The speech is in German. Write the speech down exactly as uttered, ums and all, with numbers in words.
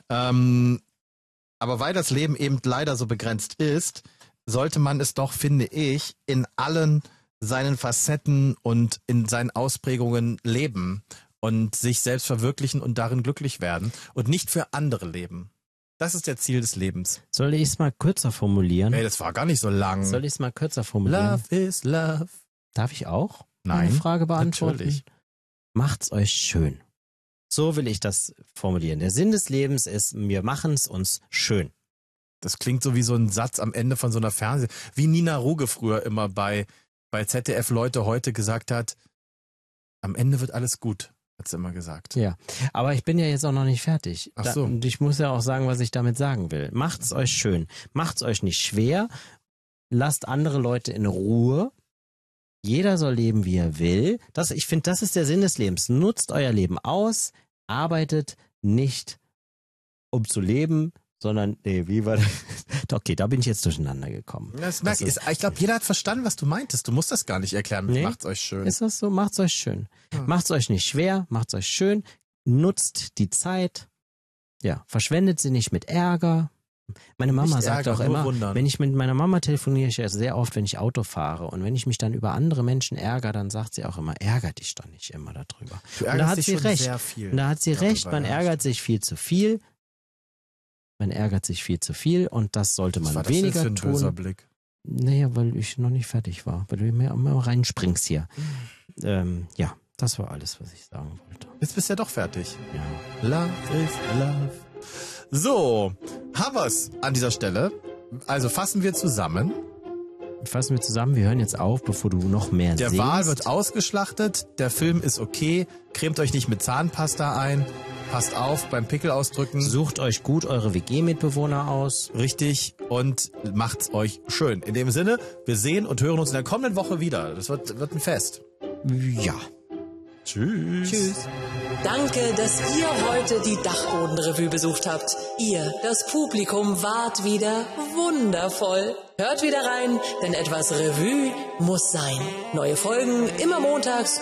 Ähm, aber weil das Leben eben leider so begrenzt ist, sollte man es doch, finde ich, in allen seinen Facetten und in seinen Ausprägungen leben und sich selbst verwirklichen und darin glücklich werden und nicht für andere leben. Das ist der Ziel des Lebens. Soll ich es mal kürzer formulieren? Ey, das war gar nicht so lang. Soll ich es mal kürzer formulieren? Love is love. Darf ich auch Nein, eine Frage beantworten? natürlich. Macht's euch schön. So will ich das formulieren. Der Sinn des Lebens ist, wir machen's uns schön. Das klingt so wie so ein Satz am Ende von so einer Fernseh... Wie Nina Ruge früher immer bei, bei Z D F Leute heute gesagt hat, am Ende wird alles gut, hat sie immer gesagt. Ja, aber ich bin ja jetzt auch noch nicht fertig. Ach so. Da, und ich muss ja auch sagen, was ich damit sagen will. Macht's euch schön. Macht's euch nicht schwer. Lasst andere Leute in Ruhe. Jeder soll leben, wie er will. Das, ich finde, das ist der Sinn des Lebens. Nutzt euer Leben aus, arbeitet nicht, um zu leben, sondern, nee, wie war das? Okay, da bin ich jetzt durcheinander gekommen. Das merk, Das ist- ist, ich glaube, jeder hat verstanden, was du meintest. Du musst das gar nicht erklären. Nee. Macht's euch schön. Ist das so? Macht's euch schön. Ja. Macht's euch nicht schwer, macht's euch schön. Nutzt die Zeit. Ja, verschwendet sie nicht mit Ärger. Meine Mama Nicht sagt Ärger, auch nur immer, wundern. wenn ich mit meiner Mama telefoniere, ich ja sehr oft, wenn ich Auto fahre. Und wenn ich mich dann über andere Menschen ärgere, dann sagt sie auch immer, ärger dich doch nicht immer darüber. Du Und da ärgerst hat dich sie schon recht. sehr viel. Und da hat sie darüber, recht, man ja. ärgert sich viel zu viel. Man ärgert sich viel zu viel und das sollte Was man war das denn weniger für ein böser tun. Blick? Naja, weil ich noch nicht fertig war, weil du mir immer reinspringst hier. Mhm. Ähm, ja, das war alles, was ich sagen wollte. Jetzt bist du ja doch fertig. Ja. Love is love. So, haben wir's an dieser Stelle. Also fassen wir zusammen. Fassen wir zusammen, wir hören jetzt auf, bevor du noch mehr Der singst. Wal wird ausgeschlachtet, der Film ist okay, cremt euch nicht mit Zahnpasta ein, passt auf beim Pickel ausdrücken, Sucht euch gut eure W G-Mitbewohner aus. richtig, und macht's euch schön. In dem Sinne, wir sehen und hören uns in der kommenden Woche wieder. Das wird, wird ein Fest. Ja. Tschüss. Tschüss. Danke, dass ihr heute die Dachbodenrevue besucht habt. Ihr, das Publikum, wart wieder wundervoll. Hört wieder rein, denn etwas Revue muss sein. Neue Folgen immer montags